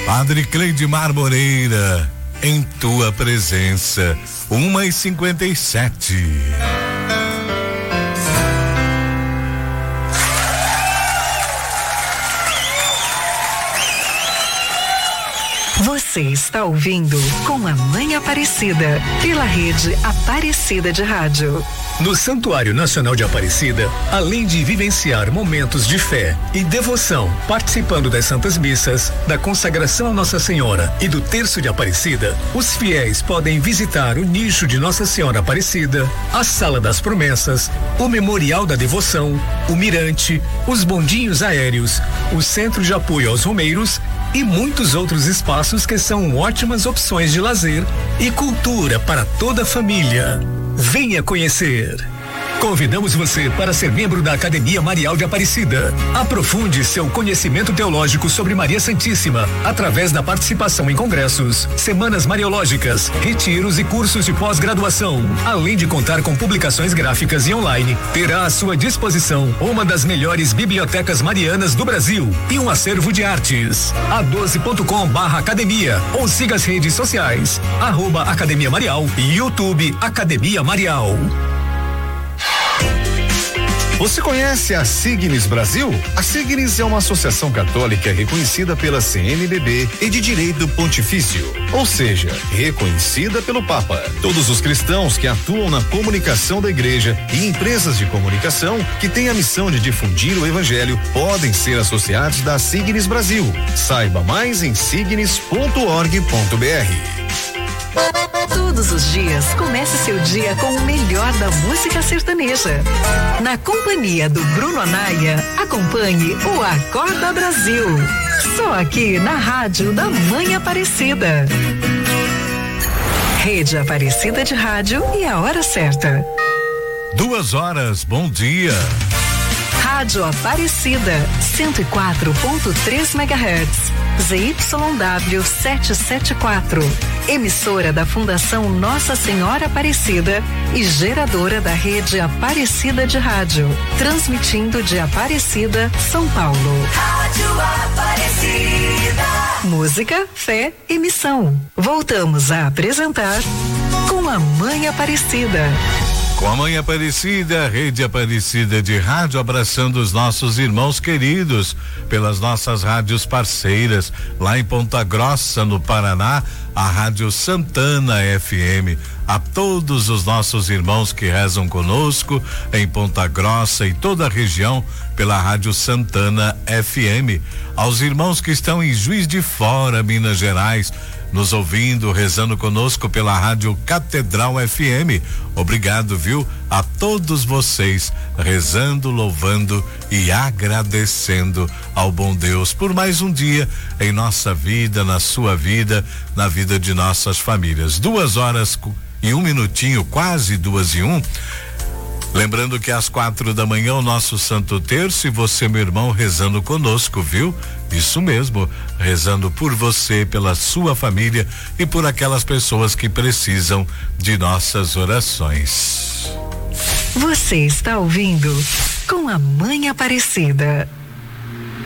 Padre Cleidmar Moreira, em tua presença, 1h57. Você está ouvindo Com a Mãe Aparecida, pela rede Aparecida de Rádio. No Santuário Nacional de Aparecida, além de vivenciar momentos de fé e devoção, participando das Santas Missas, da consagração a Nossa Senhora e do Terço de Aparecida, os fiéis podem visitar o nicho de Nossa Senhora Aparecida, a Sala das Promessas, o Memorial da Devoção, o Mirante, os bondinhos aéreos, o Centro de Apoio aos Romeiros e muitos outros espaços que são ótimas opções de lazer e cultura para toda a família. Venha conhecer. Convidamos você para ser membro da Academia Marial de Aparecida. Aprofunde seu conhecimento teológico sobre Maria Santíssima através da participação em congressos, semanas mariológicas, retiros e cursos de pós-graduação. Além de contar com publicações gráficas e online, terá à sua disposição uma das melhores bibliotecas marianas do Brasil e um acervo de artes. a12.com/academia ou siga as redes sociais @Academia Marial e YouTube Academia Marial. Você conhece a Signis Brasil? A Signis é uma associação católica reconhecida pela CNBB e de direito pontifício, ou seja, reconhecida pelo Papa. Todos os cristãos que atuam na comunicação da igreja e empresas de comunicação que têm a missão de difundir o evangelho podem ser associados da Signis Brasil. Saiba mais em signis.org.br. Todos os dias, comece seu dia com o melhor da música sertaneja. Na companhia do Bruno Anaia, acompanhe o Acorda Brasil. Só aqui na Rádio da Mãe Aparecida. Rede Aparecida de Rádio e a hora certa. 2h, bom dia. Rádio Aparecida, 104.3 MHz. ZYW 774. Emissora da Fundação Nossa Senhora Aparecida e geradora da rede Aparecida de Rádio. Transmitindo de Aparecida, São Paulo. Rádio Aparecida. Música, fé e missão. Voltamos a apresentar Com a Mãe Aparecida. Com a Mãe Aparecida, Rede Aparecida de Rádio, abraçando os nossos irmãos queridos pelas nossas rádios parceiras, lá em Ponta Grossa, no Paraná, a Rádio Santana FM. A todos os nossos irmãos que rezam conosco em Ponta Grossa e toda a região pela Rádio Santana FM. Aos irmãos que estão em Juiz de Fora, Minas Gerais, nos ouvindo, rezando conosco pela Rádio Catedral FM. Obrigado, viu? A todos vocês, rezando, louvando e agradecendo ao bom Deus por mais um dia em nossa vida, na sua vida, na vida de nossas famílias. 2h01, quase 2h01. Lembrando que às 4h o nosso Santo Terço e você, meu irmão, rezando conosco, viu? Isso mesmo, rezando por você, pela sua família e por aquelas pessoas que precisam de nossas orações. Você está ouvindo Com a Mãe Aparecida.